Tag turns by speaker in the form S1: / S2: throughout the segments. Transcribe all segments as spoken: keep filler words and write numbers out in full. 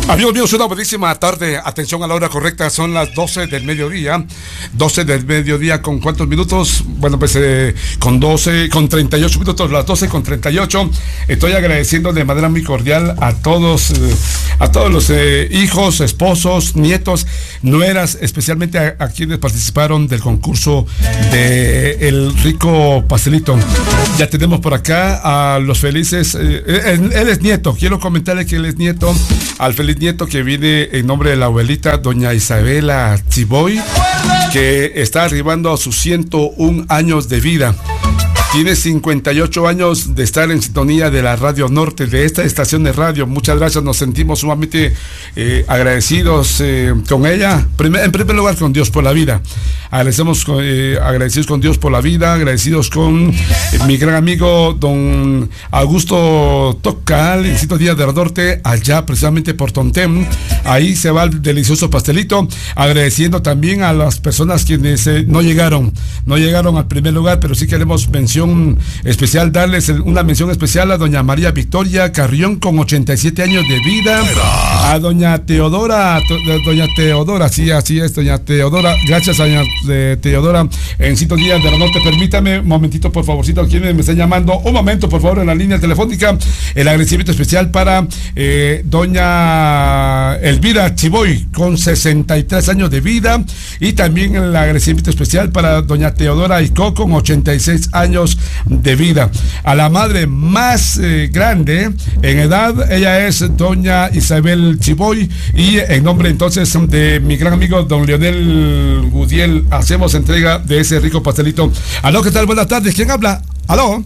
S1: Amigos míos, una buenísima tarde. Atención a la hora correcta, son las doce del mediodía. doce del mediodía, ¿con cuántos minutos? Bueno, pues eh, con doce, con treinta y ocho minutos, las doce con treinta y ocho. Estoy agradeciendo de manera muy cordial a todos, eh, a todos los eh, hijos, esposos, nietos, nueras, especialmente a, a quienes participaron del concurso de El Rico Pastelito. Ya tenemos por acá a los felices, eh, él, él es nieto, quiero comentarle que él es nieto, al feliz nieto que viene en nombre de la abuelita doña Isabela Chiboy, que está arribando a sus ciento un años de vida. Tiene cincuenta y ocho años de estar en sintonía de la Radio Norte, de esta estación de radio. Muchas gracias, nos sentimos sumamente eh, agradecidos eh, con ella. Primer, en primer lugar, con Dios por la vida. Agradecemos, eh, agradecidos con Dios por la vida, agradecidos con eh, mi gran amigo don Augusto Tocal, en sintonía de la Norte, allá precisamente por Tontem. Ahí se va el delicioso pastelito. Agradeciendo también a las personas quienes eh, no llegaron, no llegaron al primer lugar, pero sí queremos mención especial, darles una mención especial a doña María Victoria Carrión, con ochenta y siete años de vida, a doña Teodora, doña Teodora, sí, así es, doña Teodora, gracias a doña Teodora, en sintonía de la Norte. Permítame un momentito, por favorcito, quienes me están llamando, un momento, por favor, en la línea telefónica. El agradecimiento especial para eh, doña Elvira Chiboy, con sesenta y tres años de vida, y también el agradecimiento especial para doña Teodora Icó, con ochenta y seis años de vida. A la madre más eh, grande en edad, ella es doña Isabel Chiboy, y en nombre entonces de mi gran amigo don Leonel Gudiel, hacemos entrega de ese rico pastelito. Aló, ¿qué tal? Buenas tardes, ¿quién habla? Aló.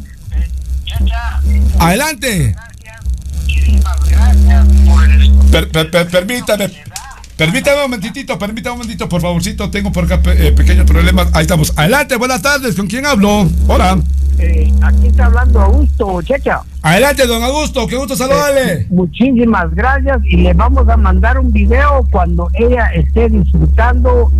S1: Adelante. Per, per, per, permítame Permítame un momentito, permítame un momentito, por favorcito, tengo por acá eh, pequeños problemas. Ahí estamos. Adelante, buenas tardes, ¿con quién hablo? Hola.
S2: Eh, aquí está hablando Augusto, Checha.
S1: Adelante, don Augusto, qué gusto saludarle.
S2: Eh, muchísimas gracias, y le vamos a mandar un video cuando ella esté disfrutando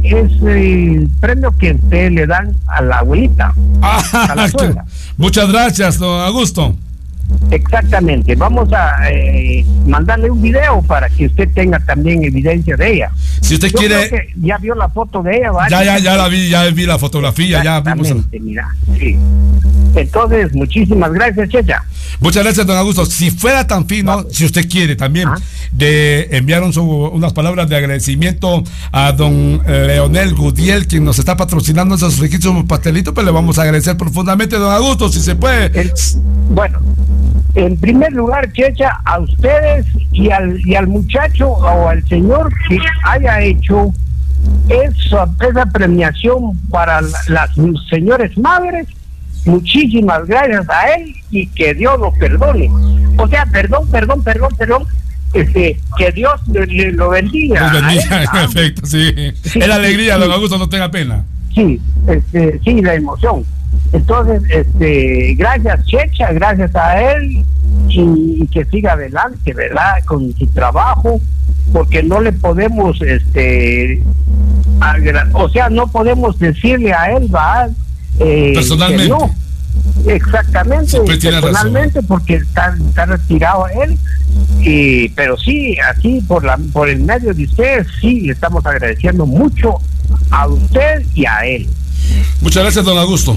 S2: ese premio que usted le dan a la abuelita.
S1: Ah,
S2: a la suegra.
S1: Muchas gracias, don Augusto.
S2: Exactamente, vamos a eh, mandarle un video para que usted tenga también evidencia de ella.
S1: Si usted
S2: Yo
S1: quiere,
S2: creo que ya vio la foto de ella, ¿vale?
S1: Ya, ya, ya la vi, ya vi la fotografía, ya vimos.
S2: Mira, sí. Entonces, muchísimas gracias, Checha.
S1: Muchas gracias, don Augusto. Si fuera tan fino, vale, si usted quiere también, ¿ah?, de enviar un, unas palabras de agradecimiento a don Leonel Gudiel, quien nos está patrocinando esos riquísimos pastelitos, pues le vamos a agradecer profundamente, don Augusto, si se puede.
S2: El, bueno, en primer lugar, Checha, a ustedes y al, y al muchacho o al señor que haya hecho esa, esa premiación para las señores madres, muchísimas gracias a él, y que Dios lo perdone. O sea, perdón, perdón, perdón, perdón, este, que Dios le, le lo bendiga.
S1: Los bendiga, en efecto, sí. sí. Es la alegría, sí, don Augusto, no tenga pena.
S2: Sí, este, sí, la emoción. Entonces, este, gracias, Checha, gracias a él, y, y que siga adelante, ¿verdad?, con su trabajo, porque no le podemos, este, agra- o sea, no podemos decirle a él, va, eh,
S1: personalmente.
S2: No. Exactamente, personalmente,
S1: razón,
S2: porque está, está retirado él, y, pero sí, aquí por la por el medio de ustedes, sí, le estamos agradeciendo mucho a usted y a él.
S1: Muchas gracias, don Augusto.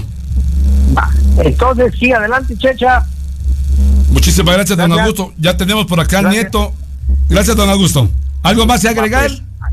S2: Va. Entonces, sí, adelante, Checha.
S1: Muchísimas gracias, gracias, don Augusto. Ya tenemos por acá al nieto. Gracias, don Augusto. ¿Algo más que agregar?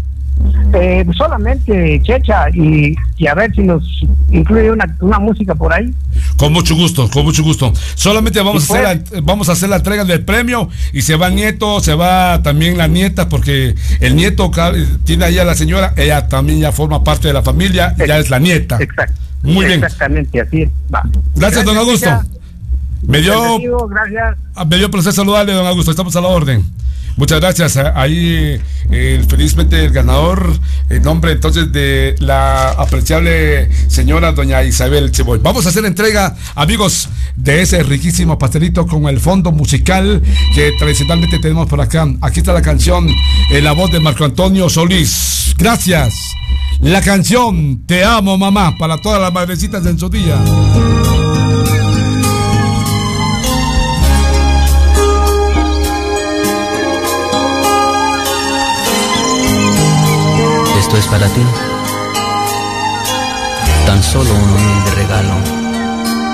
S2: Eh, solamente, Checha, y, y a ver si nos incluye una, una música por ahí.
S1: Con mucho gusto, con mucho gusto. Solamente vamos a hacer la, vamos a hacer la entrega del premio, y se va el nieto, se va también la nieta, porque el nieto tiene ahí a la señora, ella también ya forma parte de la familia, exacto, ya es la nieta.
S2: Exacto.
S1: Muy bien.
S2: Exactamente, así es. Va.
S1: Gracias, gracias, don Augusto. Checha. Me dio,
S2: gracias.
S1: me dio placer saludarle, don Augusto. Estamos a la orden. Muchas gracias. Ahí, eh, felizmente, el ganador, en nombre entonces de la apreciable señora doña Isabel Chiboy. Vamos a hacer entrega, amigos, de ese riquísimo pastelito con el fondo musical que tradicionalmente tenemos por acá. Aquí está la canción en la voz de Marco Antonio Solís. Gracias. La canción Te amo, mamá, para todas las madrecitas en su día.
S3: Esto es para ti, tan solo un humilde regalo